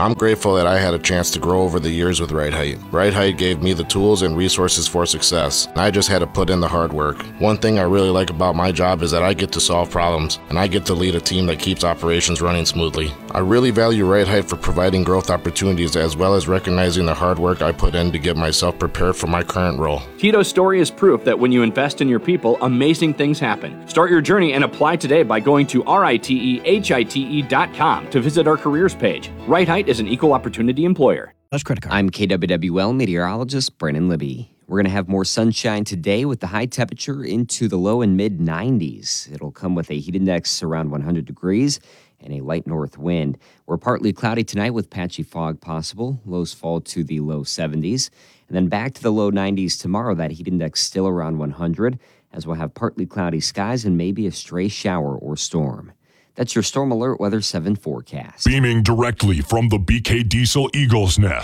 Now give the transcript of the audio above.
I'm grateful that I had a chance to grow over the years with Right Height. Right Height gave me the tools and resources for success. I just had to put in the hard work. One thing I really like about my job is that I get to solve problems, and I get to lead a team that keeps operations running smoothly. I really value Right Height for providing growth opportunities as well as recognizing the hard work I put in to get myself prepared for my current role. Tito's story is proof that when you invest in your people, amazing things happen. Start your journey and apply today by going to ritehite.com to visit our careers page. Right Height is an equal opportunity employer. That's credit card. I'm KWWL meteorologist Brandon Libby. We're going to have more sunshine today with the high temperature into the low and mid 90s. It'll come with a heat index around 100 degrees and a light north wind. We're partly cloudy tonight with patchy fog possible. Lows fall to the low 70s. And then back to the low 90s tomorrow. That heat index still around 100, as we'll have partly cloudy skies and maybe a stray shower or storm. That's your Storm Alert Weather 7 forecast. Beaming directly from the BK Diesel Eagles Nest.